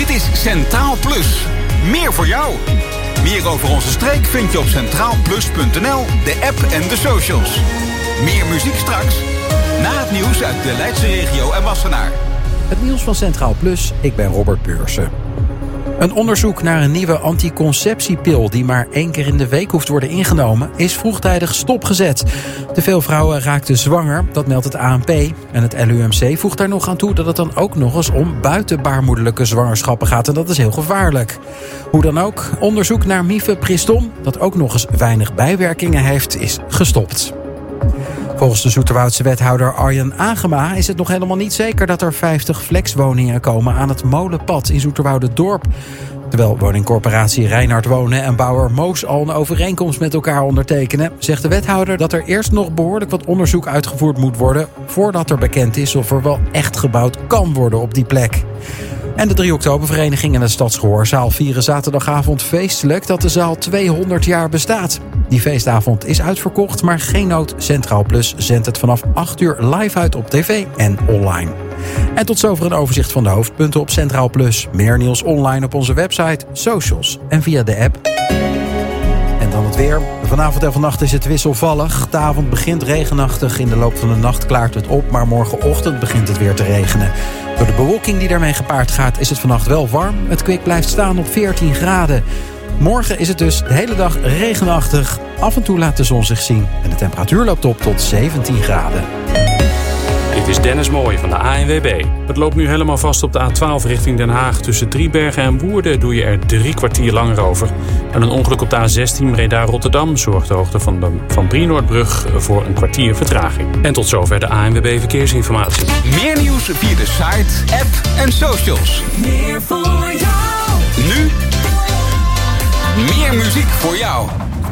Dit is Centraal Plus. Meer voor jou. Meer over onze streek vind je op centraalplus.nl, de app en de socials. Meer muziek straks. Na het nieuws uit de Leidse regio en Wassenaar. Het nieuws van Centraal Plus, ik ben Robert Beursen. Een onderzoek naar een nieuwe anticonceptiepil die maar 1 keer in de week hoeft worden ingenomen, is vroegtijdig stopgezet. Te veel vrouwen raakten zwanger, dat meldt het ANP. En het LUMC voegt daar nog aan toe dat het dan ook nog eens om buitenbaarmoederlijke zwangerschappen gaat. En dat is heel gevaarlijk. Hoe dan ook, onderzoek naar mifepriston, dat ook nog eens weinig bijwerkingen heeft, is gestopt. Volgens de Zoeterwoudse wethouder Arjen Agema is het nog helemaal niet zeker dat er 50 flexwoningen komen aan het Molenpad in Zoeterwoude-dorp. Terwijl woningcorporatie Reinhard Wonen en bouwer Moos al een overeenkomst met elkaar ondertekenen, zegt de wethouder dat er eerst nog behoorlijk wat onderzoek uitgevoerd moet worden voordat er bekend is of er wel echt gebouwd kan worden op die plek. En de 3 oktobervereniging en de Stadsgehoorzaal vieren zaterdagavond feestelijk dat de zaal 200 jaar bestaat. Die feestavond is uitverkocht, maar geen nood. Centraal Plus zendt het vanaf 8 uur live uit op tv en online. En tot zover een overzicht van de hoofdpunten op Centraal Plus. Meer nieuws online op onze website, socials en via de app. En dan het weer. Vanavond en vannacht is het wisselvallig. De avond begint regenachtig. In de loop van de nacht klaart het op, maar morgenochtend begint het weer te regenen. Door de bewolking die daarmee gepaard gaat is het vannacht wel warm. Het kwik blijft staan op 14 graden. Morgen is het dus de hele dag regenachtig. Af en toe laat de zon zich zien. En de temperatuur loopt op tot 17 graden. Dit is Dennis Mooij van de ANWB. Het loopt nu helemaal vast op de A12 richting Den Haag. Tussen Driebergen en Woerden doe je er 3 kwartier langer over. En een ongeluk op de A16 Breda-Rotterdam zorgt de hoogte van de Van Brinoordbrug voor een kwartier vertraging. En tot zover de ANWB Verkeersinformatie. Meer nieuws via de site, app en socials. Meer voor jou. Nu meer muziek voor jou.